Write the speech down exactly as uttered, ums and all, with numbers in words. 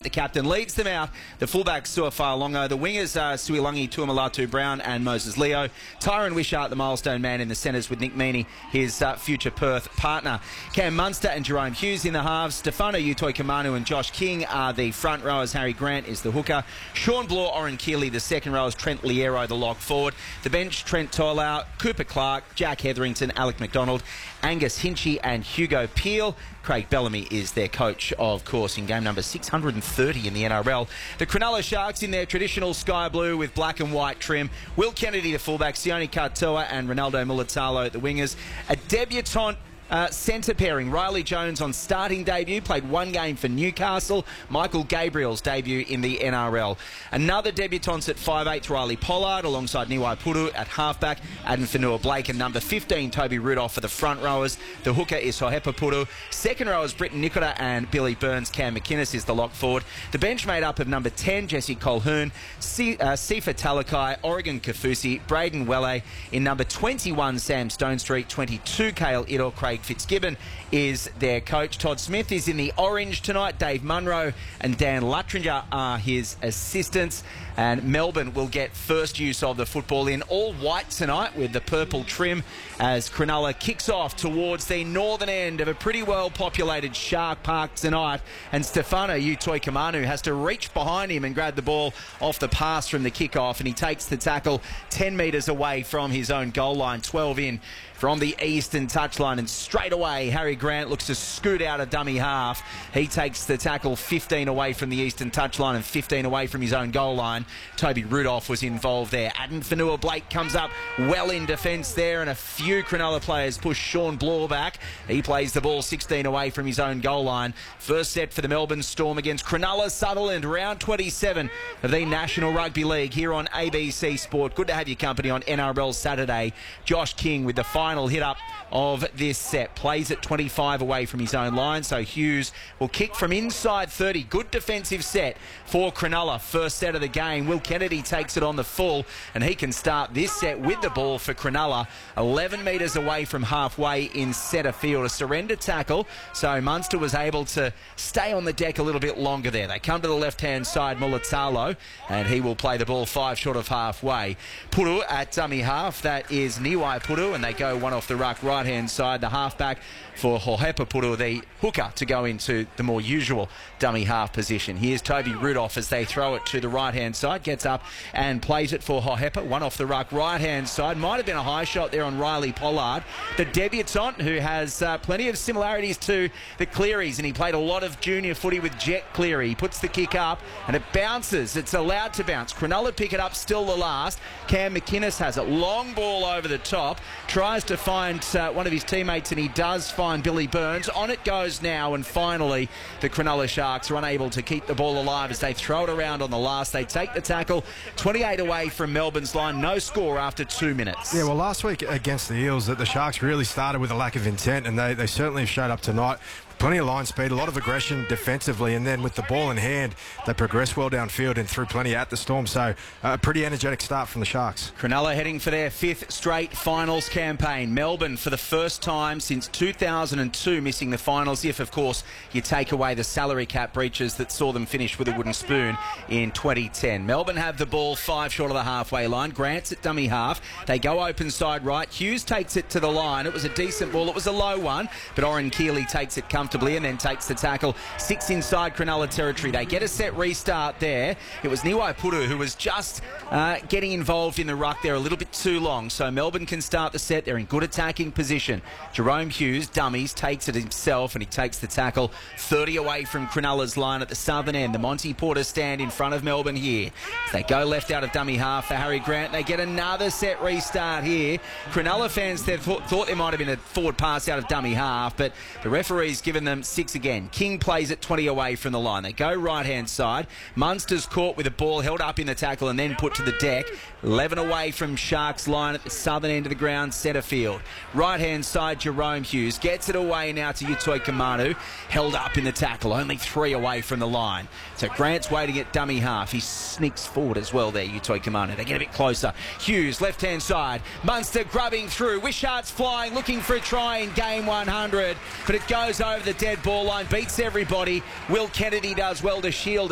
The captain leads them out. The fullbacks Suafar Longo. The wingers are Suilangi Tuamalatu Brown and Moses Leo. Tyron Wishart, the milestone man in the centres, with Nick Meaney, his uh, future Perth partner. Cam Munster and Jerome Hughes in the halves. Stefano Utoi-Kamanu and Josh King are the front rowers. Harry Grant is the hooker. Sean Bloor, Oren Keeley, the second rowers. Trent Liero, the lock forward. The bench, Trent Tolau, Cooper Clark, Jack Hetherington, Alec McDonald, Angus Hinchy and Hugo Peel. Craig Bellamy is their coach, of course, in game number six hundred thirty in the N R L. The Cronulla Sharks in their traditional sky blue with black and white trim. Will Kennedy, the fullback, Sione Katoa and Ronaldo Mulitalo, the wingers. A debutant Uh, centre pairing, Riley Jones on starting debut, played one game for Newcastle. Michael Gabriel's debut in the N R L. Another debutant at five eighth, Riley Pollard, alongside Niwai Puru at halfback, Adam Fanua-Blake, and number fifteen, Toby Rudolph for the front rowers. The hooker is Hohepa Puru. Second rowers, Britton Nicola and Billy Burns. Cam McInnes is the lock forward. The bench made up of number ten, Jesse Colquhoun, C- uh, Sifa Talakai, Oregon Kafusi, Braden Welle. In number twenty-one, Sam Stonestreet, twenty-two, Cale Idor, Craig Fitzgibbon is their coach. Todd Smith is in the orange tonight. Dave Munro and Dan Luttringer are his assistants. And Melbourne will get first use of the football in all white tonight with the purple trim as Cronulla kicks off towards the northern end of a pretty well populated Shark Park tonight. And Stefano Utoi-Kamanu has to reach behind him and grab the ball off the pass from the kickoff, and he takes the tackle ten metres away from his own goal line, twelve in from the eastern touchline, and straight away Harry Grant looks to scoot out a dummy half. He takes the tackle fifteen away from the eastern touchline and fifteen away from his own goal line. Toby Rudolph was involved there. Adam Fanua-Blake comes up well in defence there, and a few Cronulla players push Sean Bloor back. He plays the ball sixteen away from his own goal line. First set for the Melbourne Storm against Cronulla Sutherland, round twenty-seven of the National Rugby League here on A B C Sport. Good to have your company on N R L Saturday. Josh King with the final hit up of this set. Plays at twenty-five away from his own line, so Hughes will kick from inside thirty. Good defensive set for Cronulla. First set of the game. Will Kennedy takes it on the full, and he can start this set with the ball for Cronulla. eleven metres away from halfway in centre field. A surrender tackle, so Munster was able to stay on the deck a little bit longer there. They come to the left-hand side, Mulitalo, and he will play the ball five short of halfway. Puru at dummy half. That is Niwai Puru, and they go one off the ruck right-hand side. The halfback for Hohepa Puru, the hooker, to go into the more usual dummy half position. Here's Toby Rudolph as they throw it to the right-hand side. Gets up and plays it for Hohepa. One off the ruck right-hand side. Might have been a high shot there on Riley Pollard, the debutant who has uh, plenty of similarities to the Clearys, and he played a lot of junior footy with Jet Cleary. He puts the kick up and it bounces. It's allowed to bounce. Cronulla pick it up, still the last. Cam McInnes has it. Long ball over the top. Tries to find uh, one of his teammates, and he does find Billy Burns. On it goes now, and finally the Cronulla Sharks are unable to keep the ball alive as they throw it around on the last. They take the tackle twenty-eight away from Melbourne's line. No score after two minutes. Yeah, well, last week against the Eels, that the Sharks really started with a lack of intent, and they, they certainly have showed up tonight. Plenty of line speed, a lot of aggression defensively, and then with the ball in hand, they progress well downfield and threw plenty at the Storm. So a uh, pretty energetic start from the Sharks. Cronulla heading for their fifth straight finals campaign. Melbourne for the first time since two thousand two missing the finals, if of course you take away the salary cap breaches that saw them finish with a wooden spoon in twenty ten. Melbourne have the ball five short of the halfway line. Grant's at dummy half. They go open side right. Hughes takes it to the line. It was a decent ball. It was a low one, but Oren Keeley takes it comfortably and then takes the tackle. Six inside Cronulla territory. They get a set restart there. It was Niwai Puru who was just uh, getting involved in the ruck there a little bit too long. So Melbourne can start the set. They're in good attacking position. Jerome Hughes, dummies, takes it himself and he takes the tackle thirty away from Cronulla's line at the southern end. The Monty Porter stand in front of Melbourne here. They go left out of dummy half for Harry Grant. They get another set restart here. Cronulla fans they thought, thought there might have been a forward pass out of dummy half, but the referee's given them six again. King plays it twenty away from the line. They go right-hand side. Munster's caught with a ball held up in the tackle and then put to the deck. eleven away from Sharks' line at the southern end of the ground, centre field. Right-hand side, Jerome Hughes gets it away now to Utoi-Kamanu. Held up in the tackle, only three away from the line. So Grant's waiting at dummy half. He sneaks forward as well there, Utoi-Kamanu. They get a bit closer. Hughes, left-hand side. Munster grubbing through. Wishart's flying, looking for a try in game one hundred. But it goes over the dead ball line, beats everybody. Will Kennedy does well to shield